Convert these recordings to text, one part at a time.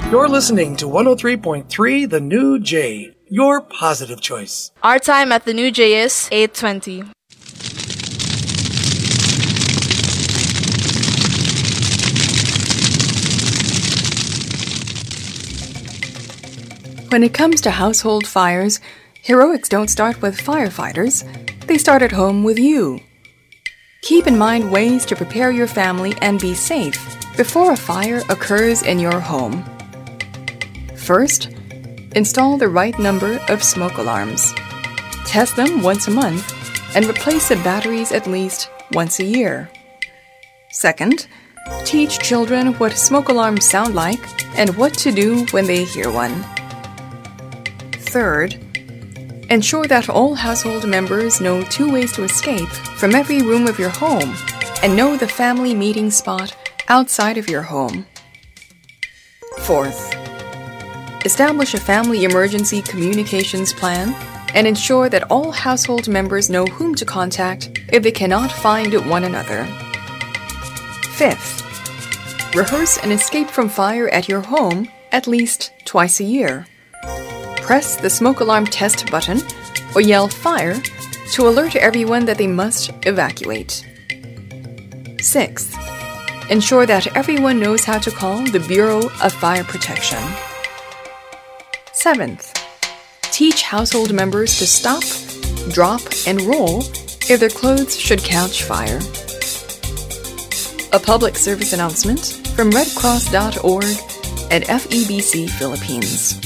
You're listening to 103.3 The New Jay, your positive choice. Our time at The New Jay is 8:20. When it comes to household fires, heroics don't start with firefighters. They start at home with you. Keep in mind ways to prepare your family and be safe before a fire occurs in your home. First, install the right number of smoke alarms. Test them once a month and replace the batteries at least once a year. Second, teach children what smoke alarms sound like and what to do when they hear one. Third, ensure that all household members know 2 ways to escape from every room of your home and know the family meeting spot outside of your home. Fourth, establish a family emergency communications plan and ensure that all household members know whom to contact if they cannot find one another. Fifth, rehearse an escape from fire at your home at least twice a year. Press the smoke alarm test button or yell fire to alert everyone that they must evacuate. Sixth, ensure that everyone knows how to call the Bureau of Fire Protection. Seventh, teach household members to stop, drop, and roll if their clothes should catch fire. A public service announcement from redcross.org and FEBC Philippines.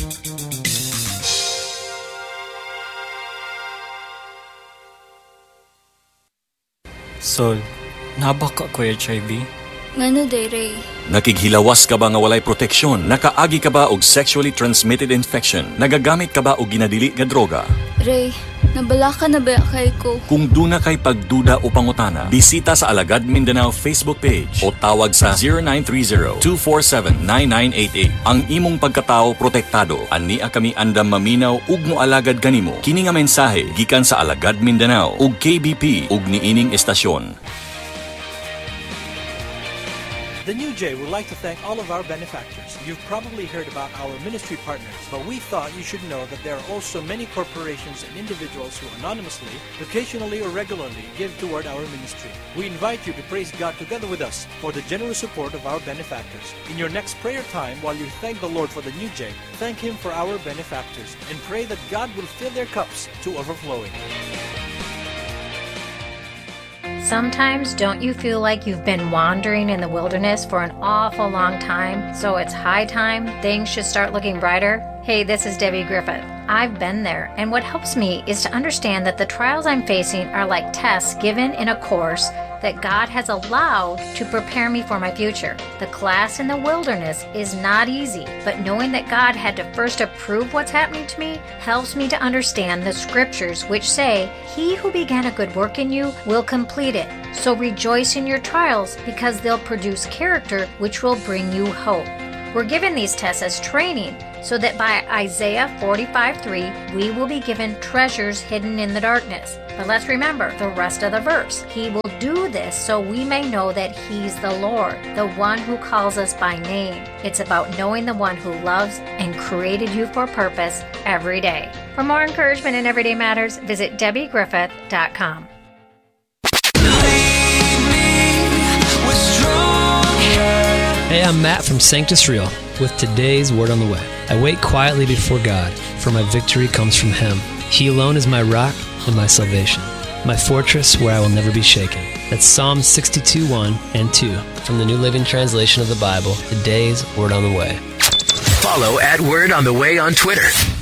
Sol, nabaka ko HIV? Ngano day, Ray? Nakighilawas ka ba nga walay proteksyon? Nakaagi ka ba og sexually transmitted infection? Nagagamit ka ba og ginadili nga droga? Ray, nabala ka na ba kay ko? Kung duna kay pagduda o pangutana, bisita sa Alagad Mindanao Facebook page o tawag sa 0930-247-9988. Ang imong pagkatao protektado. Ania kami andam maminaw ug moalagad kanimo. Kini nga mensahe gikan sa Alagad Mindanao ug KBP ug niining estasyon. The New Jay would like to thank all of our benefactors. You've probably heard about our ministry partners, but we thought you should know that there are also many corporations and individuals who anonymously, occasionally or regularly give toward our ministry. We invite you to praise God together with us for the generous support of our benefactors. In your next prayer time, while you thank the Lord for the New Jay, thank Him for our benefactors and pray that God will fill their cups to overflowing. Sometimes don't you feel like you've been wandering in the wilderness for an awful long time, so it's high time things should start looking brighter? Hey, this is Debbie Griffith. I've been there, and what helps me is to understand that the trials I'm facing are like tests given in a course that God has allowed to prepare me for my future. The class in the wilderness is not easy, but knowing that God had to first approve what's happening to me helps me to understand the scriptures which say, He who began a good work in you will complete it. So rejoice in your trials because they'll produce character which will bring you hope. We're given these tests as training so that by Isaiah 45:3, we will be given treasures hidden in the darkness. But let's remember the rest of the verse. He will do this so we may know that He's the Lord, the one who calls us by name. It's about knowing the one who loves and created you for purpose every day. For more encouragement in Everyday Matters, visit DebbieGriffith.com. Hey, I'm Matt from Sanctus Real with today's Word on the Way. I wait quietly before God, for my victory comes from Him. He alone is my rock and my salvation, my fortress where I will never be shaken. That's Psalm 62:1 and 2 from the New Living Translation of the Bible, today's Word on the Way. Follow @Word on the Way on Twitter